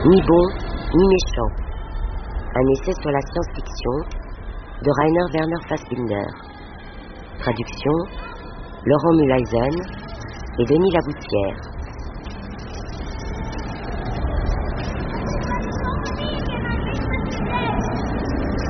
Ni bon, ni méchant. Un essai sur la science-fiction de Rainer Werner Fassbinder. Traduction, Laurent Mulaisen et Denis Laboutière.